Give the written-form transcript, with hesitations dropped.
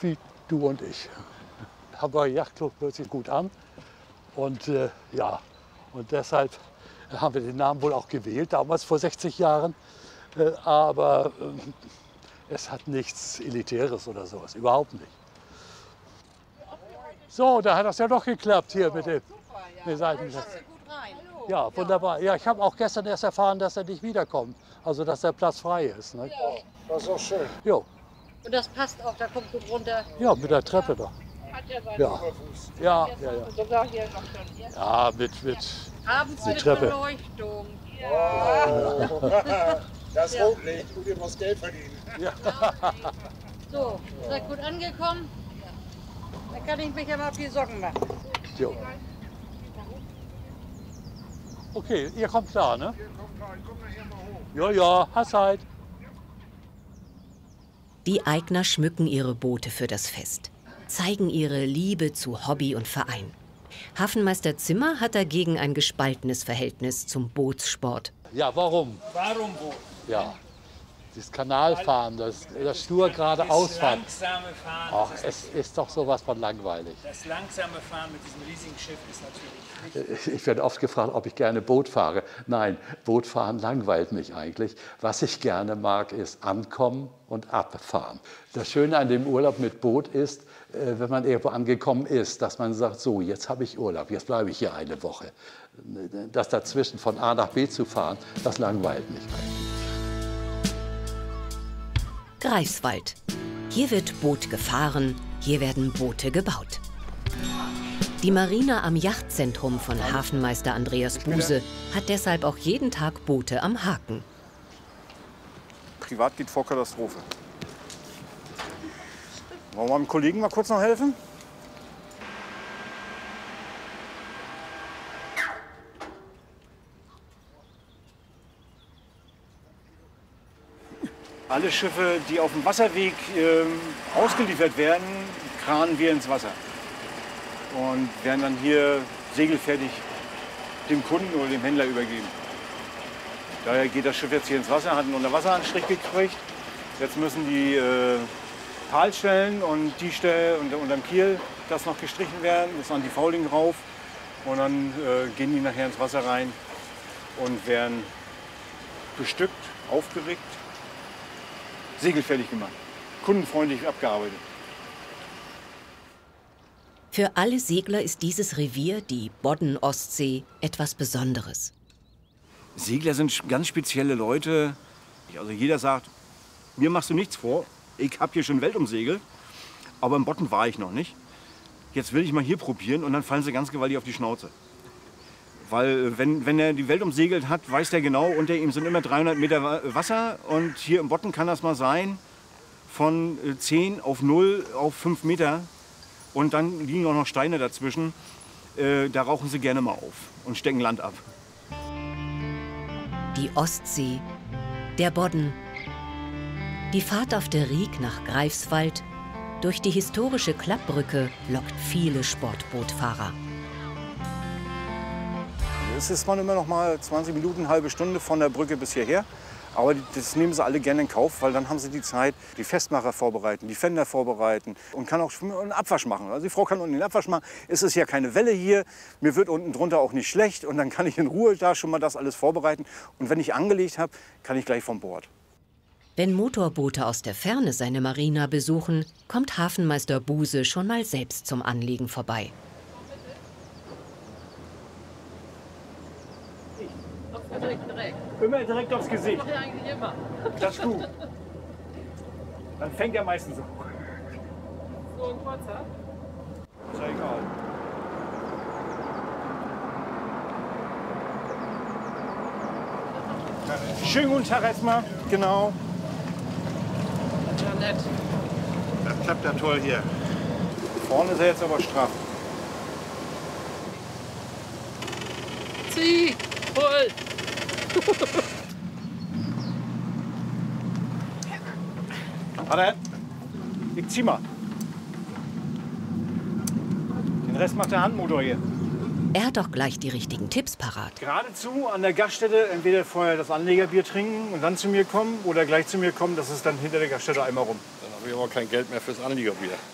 wie du und ich. Hamburger Yachtclub hört sich gut an. Und ja, und deshalb haben wir den Namen wohl auch gewählt, damals vor 60 Jahren. Aber es hat nichts Elitäres oder sowas, überhaupt nicht. So, da hat das ja doch geklappt hier mit dem Seitenplatz. Ja, wunderbar. Ja, ich habe auch gestern erst erfahren, dass er nicht wiederkommt. Also, dass der Platz frei ist. Ne? Ja. Das ist auch schön. Jo. Und das passt auch, da kommt gut runter. Ja, mit der Treppe da. Hat ja seinen Ja. Überfuß. Ja, ja, ja. Sogar hier noch schon. Ja, mit Abends die mit Treppe. Beleuchtung. Oh. Das Rotlicht, gut, ihr müsst Geld verdienen. So, seid gut angekommen? Dann kann ich mich ja mal auf die Socken machen. Jo. Okay, ihr kommt klar, ne? Hier, kommt rein, kommt nachher mal hoch. Ja, ja, hast halt. Die Aigner schmücken ihre Boote für das Fest, zeigen ihre Liebe zu Hobby und Verein. Hafenmeister Zimmer hat dagegen ein gespaltenes Verhältnis zum Bootssport. Ja, warum? Warum Boot? Ja, das Kanalfahren, das stur geradeaus fahren. Das langsame Fahren. Ach, es ist doch sowas von langweilig. Das langsame Fahren mit diesem riesigen Schiff ist natürlich nicht. Ich werde oft gefragt, ob ich gerne Boot fahre. Nein, Bootfahren langweilt mich eigentlich. Was ich gerne mag, ist ankommen und abfahren. Das Schöne an dem Urlaub mit Boot ist, wenn man irgendwo angekommen ist, dass man sagt, so, jetzt habe ich Urlaub, jetzt bleibe ich hier eine Woche. Das dazwischen von A nach B zu fahren, das langweilt mich eigentlich. Greifswald. Hier wird Boot gefahren, hier werden Boote gebaut. Die Marina am Yachtzentrum von Hafenmeister Andreas Buse hat deshalb auch jeden Tag Boote am Haken. Privat geht vor Katastrophe. Wollen wir dem Kollegen mal kurz noch helfen? Alle Schiffe, die auf dem Wasserweg ausgeliefert werden, kranen wir ins Wasser. Und werden dann hier segelfertig dem Kunden oder dem Händler übergeben. Daher geht das Schiff jetzt hier ins Wasser, hat einen Unterwasseranstrich gekriegt. Jetzt müssen die Talstellen und die Stelle unterm Kiel, das noch gestrichen werden, das an die Fouling rauf. Und dann gehen die nachher ins Wasser rein und werden bestückt, aufgeregt, segelfertig gemacht, kundenfreundlich abgearbeitet. Für alle Segler ist dieses Revier, die Bodden-Ostsee, etwas Besonderes. Segler sind ganz spezielle Leute. Also jeder sagt, mir machst du nichts vor. Ich habe hier schon Welt umsegelt, aber im Bodden war ich noch nicht. Jetzt will ich mal hier probieren und dann fallen sie ganz gewaltig auf die Schnauze. Weil wenn er die Welt umsegelt hat, weiß der genau, unter ihm sind immer 300 Meter Wasser. Und hier im Bodden kann das mal sein, von 10 auf 0 auf 5 Meter. Und dann liegen auch noch Steine dazwischen. Da rauchen sie gerne mal auf und stecken Land ab. Die Ostsee, der Bodden, die Fahrt auf der Rieg nach Greifswald durch die historische Klappbrücke lockt viele Sportbootfahrer. Es ist man immer noch mal 20 Minuten, eine halbe Stunde von der Brücke bis hierher. Aber das nehmen sie alle gerne in Kauf, weil dann haben sie die Zeit, die Festmacher vorbereiten, die Fender vorbereiten und kann auch einen Abwasch machen. Also die Frau kann unten den Abwasch machen. Es ist ja keine Welle hier, mir wird unten drunter auch nicht schlecht und dann kann ich in Ruhe da schon mal das alles vorbereiten. Und wenn ich angelegt habe, kann ich gleich vom Bord. Wenn Motorboote aus der Ferne seine Marina besuchen, kommt Hafenmeister Buse schon mal selbst zum Anlegen vorbei. Immer direkt aufs Gesicht. Ja, eigentlich immer. Das ist gut. Dann fängt er meistens an. So ein kurzer. Ist ja egal. Schönen guten Tag erstmal. Genau. Ja, nett. Das klappt ja toll hier. Vorne ist er jetzt aber straff. Zieh! Voll! Warte, ich zieh mal. Den Rest macht der Handmotor hier. Er hat auch gleich die richtigen Tipps parat. Geradezu an der Gaststätte entweder vorher das Anlegerbier trinken und dann zu mir kommen oder gleich zu mir kommen, das ist dann hinter der Gaststätte einmal rum. Dann habe ich aber kein Geld mehr fürs Anliegerbier.